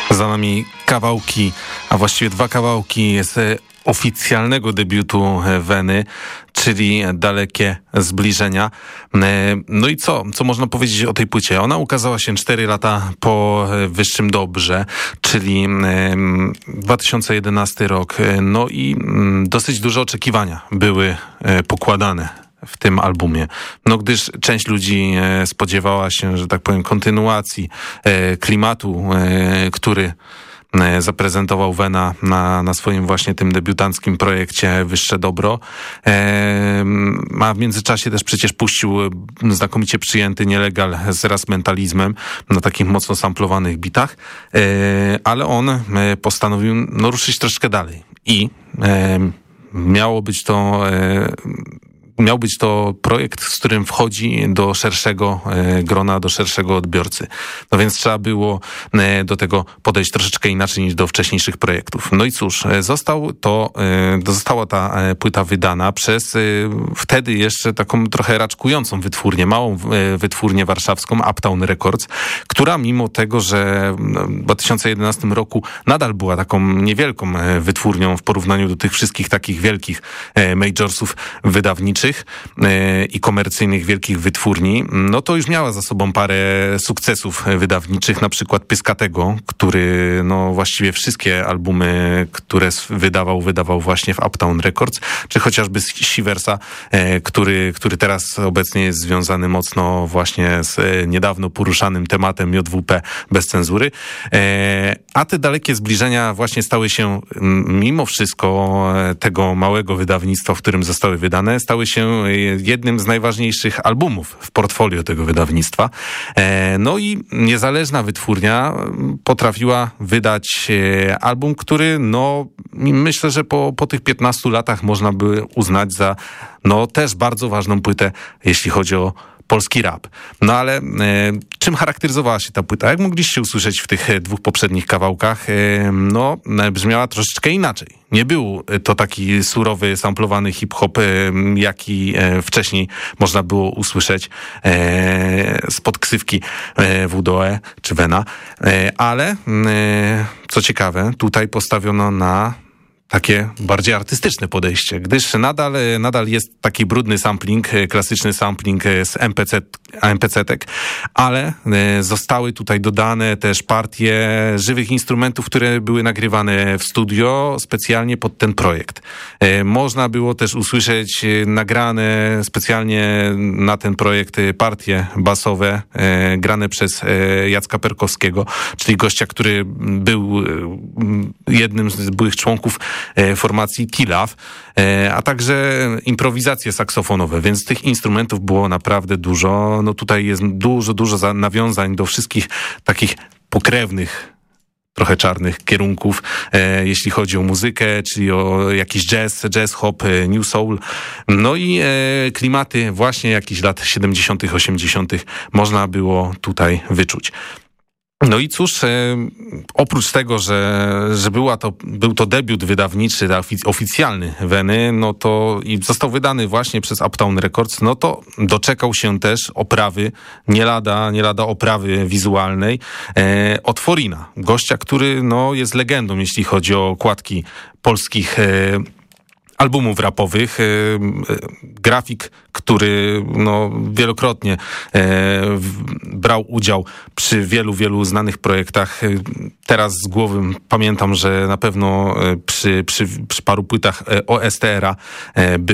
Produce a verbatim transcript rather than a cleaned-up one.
Za nami kawałki, a właściwie dwa kawałki z oficjalnego debiutu Weny, czyli Dalekie Zbliżenia. No i co? Co można powiedzieć o tej płycie? Ona ukazała się cztery lata po Wyższym Dobrze, czyli dwa tysiące jedenasty rok. No i dosyć duże oczekiwania były pokładane w tym albumie. No gdyż część ludzi spodziewała się, że tak powiem, kontynuacji klimatu, który zaprezentował Wena na, na swoim właśnie tym debiutanckim projekcie Wyższe Dobro. E, a w międzyczasie też przecież puścił znakomicie przyjęty Nielegal z Rasmentalizmem na takich mocno samplowanych bitach, e, ale on postanowił no, ruszyć troszkę dalej i e, miało być to e, Miał być to projekt, z którym wchodzi do szerszego e, grona, do szerszego odbiorcy. No więc trzeba było e, do tego podejść troszeczkę inaczej niż do wcześniejszych projektów. No i cóż, e, został to, e, została ta e, płyta wydana przez e, wtedy jeszcze taką trochę raczkującą wytwórnię, małą e, wytwórnię warszawską, Uptown Records, która mimo tego, że w dwa tysiące jedenastym roku nadal była taką niewielką e, wytwórnią w porównaniu do tych wszystkich takich wielkich e, majorsów wydawniczych, i komercyjnych wielkich wytwórni, no to już miała za sobą parę sukcesów wydawniczych, na przykład Pyskatego, który no właściwie wszystkie albumy, które wydawał, wydawał właśnie w Uptown Records, czy chociażby Shiversa, który, który teraz obecnie jest związany mocno właśnie z niedawno poruszanym tematem J W P bez cenzury. A te Dalekie Zbliżenia właśnie stały się, mimo wszystko tego małego wydawnictwa, w którym zostały wydane, stały się jednym z najważniejszych albumów w portfolio tego wydawnictwa. No i niezależna wytwórnia potrafiła wydać album, który no myślę, że po, po tych piętnastu latach można by uznać za no też bardzo ważną płytę, jeśli chodzi o polski rap. No ale e, czym charakteryzowała się ta płyta? Jak mogliście usłyszeć w tych dwóch poprzednich kawałkach, e, no brzmiała troszeczkę inaczej. Nie był to taki surowy, samplowany hip-hop, e, jaki e, wcześniej można było usłyszeć e, spod ksywki e, W D O E czy Wena, e, ale e, co ciekawe, tutaj postawiono na takie bardziej artystyczne podejście, gdyż nadal, nadal jest taki brudny sampling, klasyczny sampling z M P C, M P C-tek, ale zostały tutaj dodane też partie żywych instrumentów, które były nagrywane w studio specjalnie pod ten projekt. Można było też usłyszeć nagrane specjalnie na ten projekt partie basowe grane przez Jacka Perkowskiego, czyli gościa, który był jednym z byłych członków formacji T-Love, a także improwizacje saksofonowe, więc tych instrumentów było naprawdę dużo. No tutaj jest dużo, dużo nawiązań do wszystkich takich pokrewnych, trochę czarnych kierunków, e, jeśli chodzi o muzykę, czyli o jakiś jazz, jazz, hop, new soul. No i e, klimaty właśnie jakichś lat siedemdziesiątych, osiemdziesiątych można było tutaj wyczuć. No i cóż, e, oprócz tego, że, że była to, był to debiut wydawniczy, ofic- oficjalny Weny, no to i został wydany właśnie przez Uptown Records, no to doczekał się też oprawy, nie lada, nie lada oprawy wizualnej e, od Forina, gościa, który no, jest legendą, jeśli chodzi o okładki polskich e, albumów rapowych, e, grafik, który no, wielokrotnie e, w, brał udział przy wielu, wielu znanych projektach. Teraz z głowy pamiętam, że na pewno przy, przy, przy paru płytach O S T R-a e, był